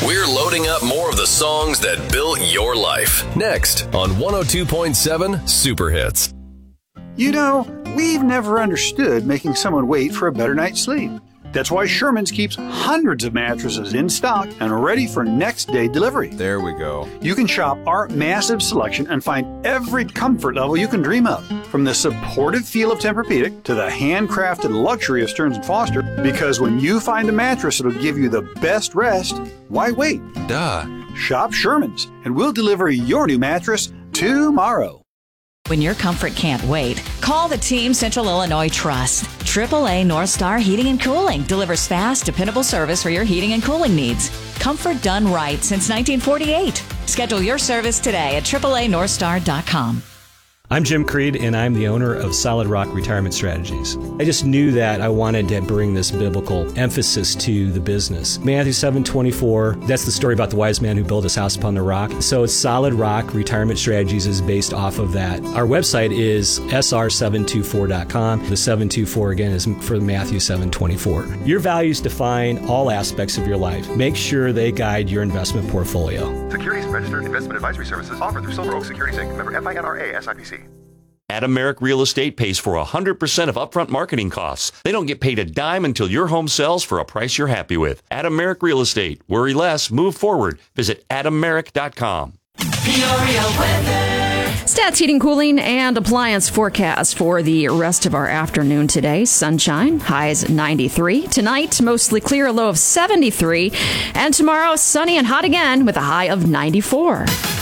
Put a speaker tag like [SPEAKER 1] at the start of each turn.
[SPEAKER 1] We're loading up more of the songs that built your life. Next on 102.7 Super Hits.
[SPEAKER 2] You know, we've never understood making someone wait for a better night's sleep. That's why Sherman's keeps hundreds of mattresses in stock and ready for next day delivery.
[SPEAKER 3] There we go.
[SPEAKER 2] You can shop our massive selection and find every comfort level you can dream of, from the supportive feel of Tempur-Pedic to the handcrafted luxury of Stearns & Foster. Because when you find a mattress that'll give you the best rest, why wait?
[SPEAKER 3] Duh.
[SPEAKER 2] Shop Sherman's, and we'll deliver your new mattress tomorrow.
[SPEAKER 4] When your comfort can't wait, call the Team Central Illinois Trust. AAA North Star Heating and Cooling delivers fast, dependable service for your heating and cooling needs. Comfort done right since 1948. Schedule your service today at AAANorthstar.com.
[SPEAKER 5] I'm Jim Creed, and I'm the owner of Solid Rock Retirement Strategies. I just knew that I wanted to bring this biblical emphasis to the business. Matthew 7:24, that's the story about the wise man who built his house upon the rock. So it's Solid Rock Retirement Strategies is based off of that. Our website is sr724.com. The 724, again, is for Matthew 7:24. Your values define all aspects of your life. Make sure they guide your investment portfolio.
[SPEAKER 6] Securities Registered Investment Advisory Services offered through Silver Oak Securities Inc. Member FINRA SIPC.
[SPEAKER 7] Adam Merrick Real Estate pays for 100% of upfront marketing costs. They don't get paid a dime until your home sells for a price you're happy with. Adam Merrick Real Estate. Worry less, move forward. Visit adammerrick.com.
[SPEAKER 8] Peoria weather. Stats, heating, cooling, and appliance forecast for the rest of our afternoon today. Sunshine, highs 93. Tonight, mostly clear, a low of 73. And tomorrow, sunny and hot again with a high of 94.